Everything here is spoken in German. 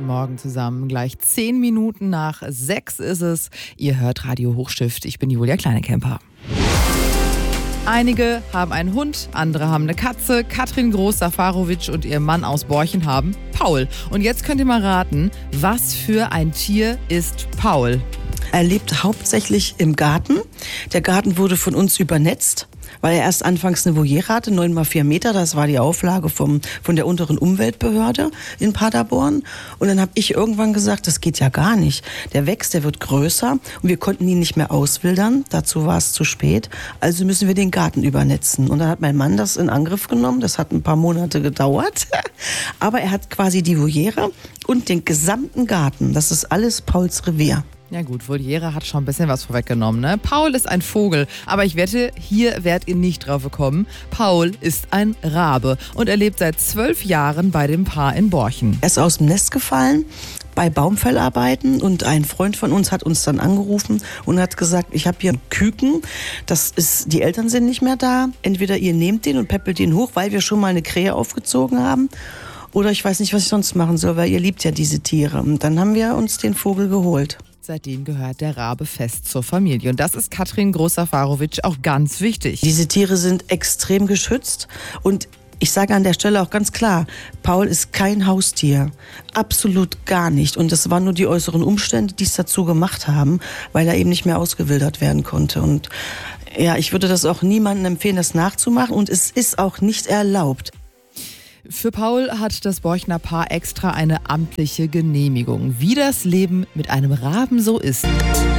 Morgen zusammen. Gleich 10 Minuten nach 6 ist es. Ihr hört Radio Hochstift. Ich bin Julia Kleinekemper. Einige haben einen Hund, andere haben eine Katze. Katrin Groß-Safarowitsch und ihr Mann aus Borchen haben Paul. Und jetzt könnt ihr mal raten, was für ein Tier ist Paul? Er lebt hauptsächlich im Garten. Der Garten wurde von uns übernetzt, weil er erst anfangs eine Voliere hatte, 9x4 Meter. Das war die Auflage von der unteren Umweltbehörde in Paderborn. Und dann habe ich irgendwann gesagt, das geht ja gar nicht. Der wächst, der wird größer und wir konnten ihn nicht mehr auswildern. Dazu war es zu spät. Also müssen wir den Garten übernetzen. Und dann hat mein Mann das in Angriff genommen. Das hat ein paar Monate gedauert. Aber er hat quasi die Voliere und den gesamten Garten. Das ist alles Pauls Revier. Ja gut, Voliere hat schon ein bisschen was vorweggenommen, ne? Paul ist ein Vogel, aber ich wette, hier wärt ihr nicht drauf gekommen. Paul ist ein Rabe und er lebt seit 12 Jahren bei dem Paar in Borchen. Er ist aus dem Nest gefallen bei Baumfellarbeiten und ein Freund von uns hat uns dann angerufen und hat gesagt, ich habe hier einen Küken, die Eltern sind nicht mehr da. Entweder ihr nehmt den und peppelt den hoch, weil wir schon mal eine Krähe aufgezogen haben. Oder ich weiß nicht, was ich sonst machen soll, weil ihr liebt ja diese Tiere. Und dann haben wir uns den Vogel geholt. Seitdem gehört der Rabe fest zur Familie. Und das ist Katrin Groß-Safarowitsch auch ganz wichtig. Diese Tiere sind extrem geschützt und ich sage an der Stelle auch ganz klar, Paul ist kein Haustier. Absolut gar nicht. Und das waren nur die äußeren Umstände, die es dazu gemacht haben, weil er eben nicht mehr ausgewildert werden konnte. Und ja, ich würde das auch niemandem empfehlen, das nachzumachen. Und es ist auch nicht erlaubt. Für Paul hat das Borchner Paar extra eine amtliche Genehmigung, wie das Leben mit einem Raben so ist.